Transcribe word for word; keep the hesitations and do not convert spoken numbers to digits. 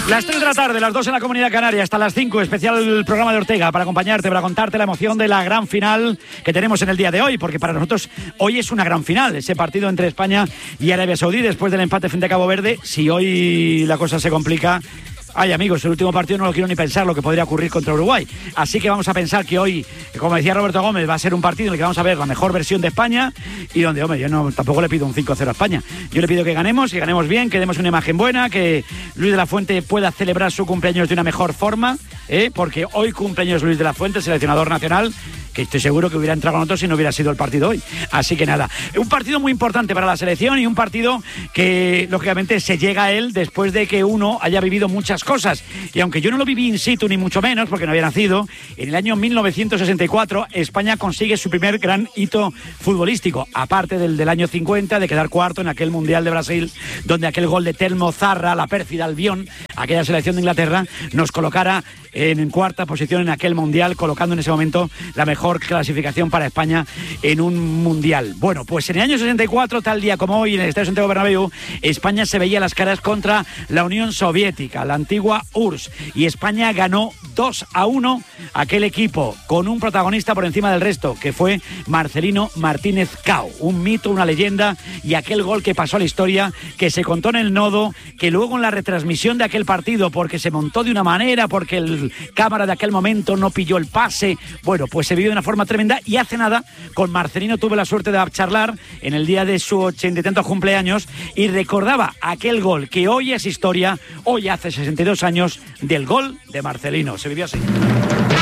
Las tres de la tarde, las dos en la Comunidad Canaria, hasta las cinco, especial el programa de Ortega para acompañarte, para contarte la emoción de la gran final que tenemos en el día de hoy, porque para nosotros hoy es una gran final, ese partido entre España y Arabia Saudí después del empate frente a Cabo Verde. Si hoy la cosa se complica, ay, amigos, el último partido no lo quiero ni pensar lo que podría ocurrir contra Uruguay. Así que vamos a pensar que hoy, como decía Roberto Gómez, va a ser un partido en el que vamos a ver la mejor versión de España y donde, hombre, yo no tampoco le pido un cinco cero a España. Yo le pido que ganemos, que ganemos bien, que demos una imagen buena, que Luis de la Fuente pueda celebrar su cumpleaños de una mejor forma, ¿eh? Porque hoy cumpleaños Luis de la Fuente, seleccionador nacional, que estoy seguro que hubiera entrado con nosotros si no hubiera sido el partido hoy. Así que nada, un partido muy importante para la selección y un partido que, lógicamente, se llega a él después de que uno haya vivido muchas cosas. Y aunque yo no lo viví in situ, ni mucho menos, porque no había nacido, en el año mil novecientos sesenta y cuatro España consigue su primer gran hito futbolístico, aparte del del año cincuenta, de quedar cuarto en aquel Mundial de Brasil, donde aquel gol de Telmo Zarra, la pérfida Albión, aquella selección de Inglaterra, nos colocara en cuarta posición en aquel Mundial, colocando en ese momento la mejor clasificación para España en un Mundial. Bueno, pues en el año sesenta y cuatro, tal día como hoy, en el Estadio Santiago Bernabéu, España se veía las caras contra la Unión Soviética, la antigua U R S S, y España ganó dos a uno aquel equipo, con un protagonista por encima del resto, que fue Marcelino Martínez Cao, un mito, una leyenda, y aquel gol que pasó a la historia, que se contó en el Nodo, que luego en la retransmisión de aquel partido, porque se montó de una manera, porque el cámara de aquel momento no pilló el pase, bueno, pues se vivió de una forma tremenda. Y hace nada, con Marcelino tuve la suerte de charlar en el día de su ochenta y tantos cumpleaños, y recordaba aquel gol que hoy es historia, hoy hace sesenta y dos años del gol de Marcelino. Se vivió así.